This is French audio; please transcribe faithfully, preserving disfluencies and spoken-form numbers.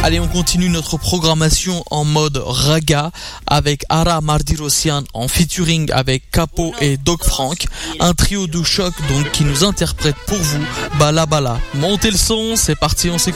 Allez, on continue notre programmation en mode raga avec Ara Mardirosyan en featuring avec Capo et Doc Frank, un trio de choc donc qui nous interprète pour vous Bala Bala. Montez le son, c'est parti, on s'écoute.